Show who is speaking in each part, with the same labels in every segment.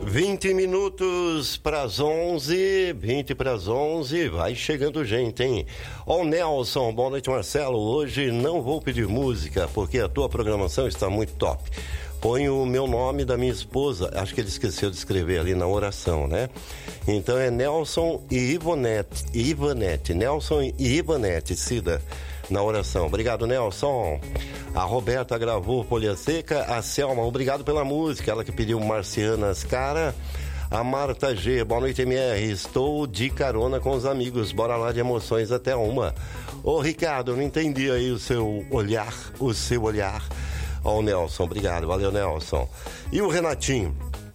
Speaker 1: 20 minutos para as 11, 20 para as 11, vai chegando gente, hein? Ó, o Nelson, boa noite, Marcelo. Hoje não vou pedir música, porque a tua programação está muito top. Põe o meu nome da minha esposa, acho que ele esqueceu de escrever ali na oração, né? Então é Nelson e Ivanete, Nelson e Ivanete, Cida, na oração. Obrigado, Nelson. A Roberta gravou Folha Seca. A Selma, obrigado pela música, ela que pediu Marcianas Cara. A Marta G, boa noite, MR. Estou de carona com os amigos, bora lá de emoções até uma. Ô, Ricardo, eu não entendi aí o seu olhar. Ó, o Nelson, obrigado, valeu, Nelson. E o Renatinho?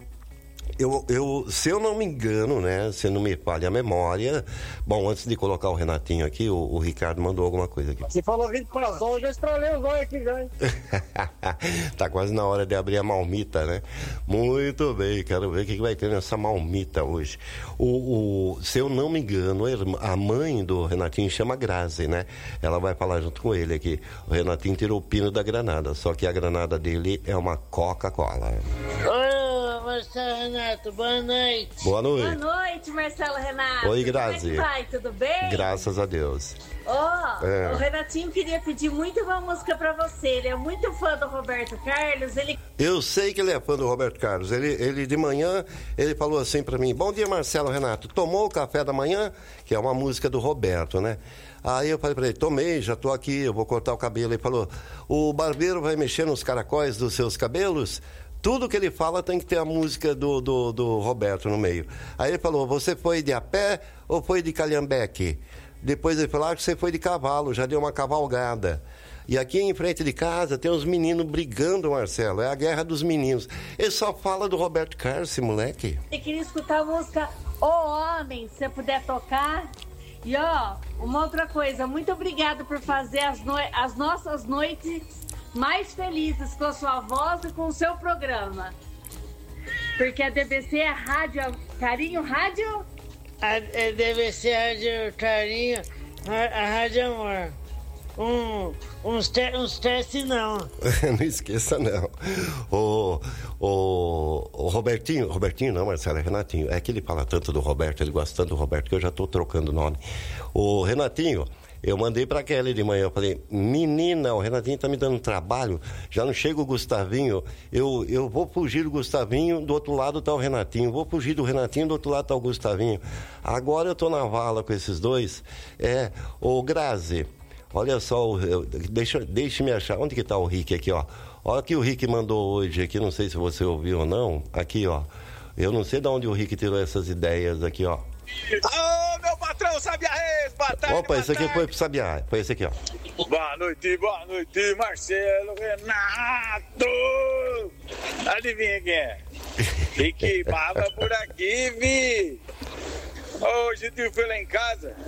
Speaker 1: Se eu não me engano, né, se não me falha a memória, bom, antes de colocar o Renatinho aqui, o Ricardo mandou alguma coisa aqui.
Speaker 2: Você falou 20 para as 11, eu já estralei os olhos aqui já, hein?
Speaker 1: Tá quase na hora de abrir a malmita, né? Muito bem, quero ver o que vai ter nessa malmita hoje. Se eu não me engano, a mãe do Renatinho chama Grazi, né? Ela vai falar junto com ele aqui. O Renatinho tirou o pino da granada, só que a granada dele é uma Coca-Cola.
Speaker 3: Marcelo Renato, boa noite.
Speaker 1: Boa noite.
Speaker 4: Boa noite, Marcelo Renato.
Speaker 1: Oi, Grazi.
Speaker 4: Como é que vai? Tudo bem?
Speaker 1: Graças a Deus.
Speaker 4: O Renatinho queria pedir muito uma música pra você. Ele é muito fã do Roberto Carlos.
Speaker 1: Eu sei que ele é fã do Roberto Carlos. Ele de manhã, ele falou assim pra mim: bom dia, Marcelo Renato. Tomou o café da manhã? Que é uma música do Roberto, né? Aí eu falei pra ele: tomei, já tô aqui, eu vou cortar o cabelo. Ele falou: o barbeiro vai mexer nos caracóis dos seus cabelos? Tudo que ele fala tem que ter a música do Roberto no meio. Aí ele falou: você foi de a pé ou foi de calhambeque? Depois ele falou: que você foi de cavalo, já deu uma cavalgada. E aqui em frente de casa tem uns meninos brigando, Marcelo. É a guerra dos meninos. Ele só fala do Roberto Carlos, esse moleque.
Speaker 4: Eu queria escutar a música O Homem, se você puder tocar. E uma outra coisa, muito obrigado por fazer as nossas noites mais felizes com a sua voz e com o seu programa. Porque a DBC é Rádio Carinho, Rádio?
Speaker 3: A DBC Rádio Carinho, a Rádio Amor. Uns testes não.
Speaker 1: Não esqueça, não. O Robertinho não, Marcelo, é Renatinho. É que ele fala tanto do Roberto, ele gosta tanto do Roberto, que eu já tô trocando o nome. O Renatinho, eu mandei pra Kelly de manhã, eu falei: menina, o Renatinho tá me dando trabalho, já não chega o Gustavinho, eu vou fugir do Gustavinho, do outro lado tá o Renatinho, vou fugir do Renatinho, do outro lado tá o Gustavinho. Agora eu tô na vala com esses dois. O Grazi, olha só, deixa-me achar, onde que tá o Rick aqui, ó. Olha que o Rick mandou hoje aqui, não sei se você ouviu ou não, aqui, ó. Eu não sei de onde o Rick tirou essas ideias aqui, ó.
Speaker 5: Ô, meu patrão, Sabiá Reis, boa tarde.
Speaker 1: Opa, esse aqui foi pro Sabiá, foi esse aqui, ó.
Speaker 5: Boa noite, Marcelo Renato. Adivinha quem é? Rick Baba por aqui, vi. Hoje o tio foi lá em casa.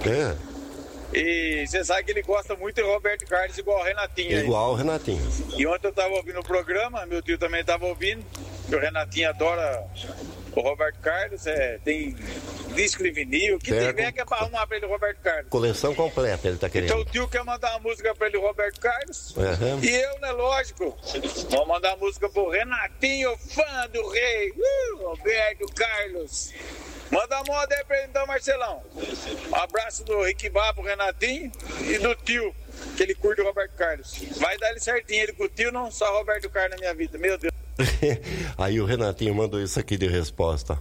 Speaker 5: E você sabe que ele gosta muito de Roberto Carlos, igual o Renatinho.
Speaker 1: Igual o Renatinho.
Speaker 5: E ontem eu tava ouvindo o programa, meu tio também tava ouvindo. E o Renatinho adora o Roberto Carlos, tem disco de vinil, o que tiver que é pra arrumar pra ele o Roberto Carlos.
Speaker 1: Coleção completa ele tá querendo.
Speaker 5: Então o tio quer mandar uma música pra ele, o Roberto Carlos. E eu, né, lógico, vou mandar uma música pro Renatinho, fã do rei, Roberto Carlos. Manda a moda aí pra ele então, Marcelão. Um abraço do Rick Bá pro Renatinho e do tio, que ele curte o Roberto Carlos. Vai dar ele certinho, ele com o tio, não só Roberto Carlos na minha vida, meu Deus.
Speaker 1: Aí o Renatinho mandou isso aqui de resposta.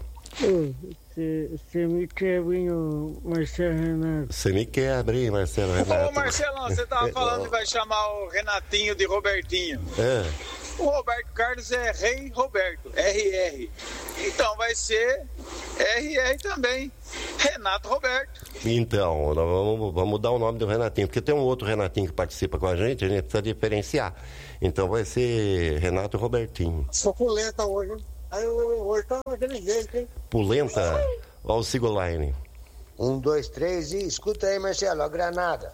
Speaker 3: Você me quebra, hein, Marcelo Renato?
Speaker 1: Você me quebra, hein, Marcelo Renato?
Speaker 5: Ô, Marcelão, você tava falando que vai chamar o Renatinho de Robertinho. O Roberto Carlos é Rei Roberto, RR. Então vai ser RR também, Renato Roberto.
Speaker 1: Então, nós vamos mudar o nome do Renatinho, porque tem um outro Renatinho que participa com a gente precisa diferenciar. Então vai ser Renato Robertinho.
Speaker 2: Sou pulenta hoje, hein? Aí hoje tá daquele jeito, hein?
Speaker 1: Pulenta? Olha o Sigoline.
Speaker 6: 1, 2, 3 e escuta aí, Marcelo, a granada.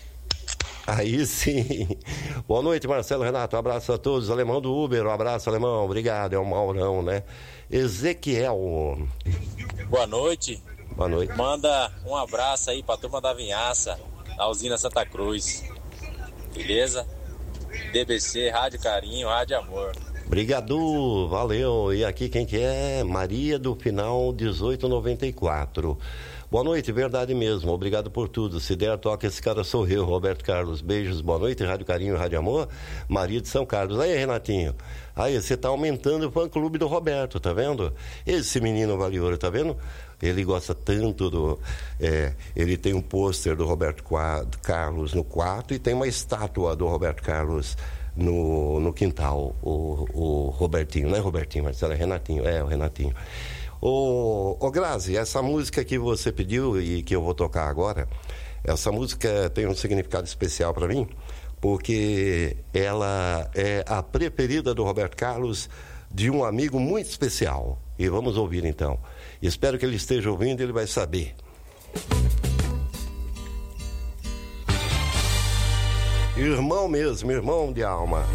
Speaker 1: Aí sim. Boa noite, Marcelo Renato. Um abraço a todos. Alemão do Uber, um abraço, Alemão. Obrigado, é um Maurão, né? Ezequiel.
Speaker 7: Boa noite.
Speaker 1: Boa noite.
Speaker 7: Manda um abraço aí pra turma da Vinhaça, na usina Santa Cruz. Beleza? DBC, Rádio Carinho, Rádio Amor.
Speaker 1: Obrigado, valeu. E aqui quem que é? Maria do final 1894. Boa noite, verdade mesmo. Obrigado por tudo. Se der, toca Esse Cara Sou Eu. Roberto Carlos, beijos, boa noite. Rádio Carinho, Rádio Amor. Maria de São Carlos. Aí, Renatinho. Aí, você tá aumentando o fã-clube do Roberto, tá vendo? Esse menino vale ouro, tá vendo? Ele gosta tanto do... ele tem um pôster do Roberto Carlos no quarto e tem uma estátua do Roberto Carlos no quintal. O Robertinho, não é Robertinho, Marcelo, é Renatinho. É, o Renatinho. Ô Grazi, essa música que você pediu e que eu vou tocar agora, essa música tem um significado especial para mim, porque ela é a preferida do Roberto Carlos, de um amigo muito especial. E vamos ouvir então. Espero que ele esteja ouvindo e ele vai saber. Irmão mesmo, irmão de alma.